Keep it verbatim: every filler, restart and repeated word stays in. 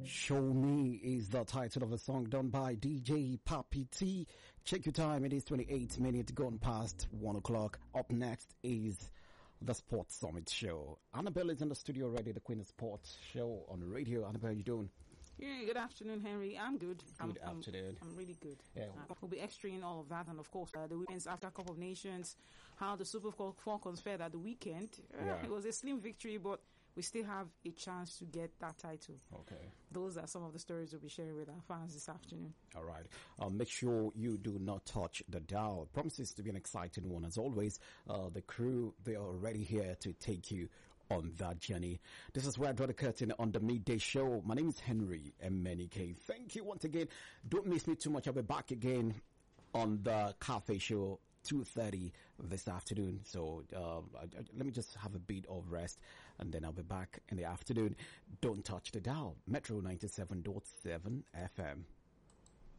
Show Me is the title of a song done by D J Papi T. Check your time, it is twenty-eight minutes gone past one o'clock. Up next is the Sports Summit Show. Annabelle is in the studio already, the Queen of Sports Show on the radio. Annabelle, how you doing? Yeah, good afternoon, Henry. I'm good. Good I'm, afternoon. I'm, I'm really good. Yeah. Uh, we'll be extracting all of that, and of course, uh, the Women's Africa Cup of Nations, how the Super Falcons fared at the weekend. Uh, Yeah. It was a slim victory, but we still have a chance to get that title. Okay. Those are some of the stories we'll be sharing with our fans this afternoon. All right. Uh, make sure you do not touch the dial. Promises to be an exciting one as always. Uh, the crew, they are already here to take you on that journey. This is where I draw the curtain on the midday show. My name is Henry Emenike. Thank you once again. Don't miss me too much. I'll be back again on the cafe show two thirty this afternoon. So uh, I, I, let me just have a bit of rest and then I'll be back in the afternoon. Don't touch the dial. Metro ninety-seven point seven F M.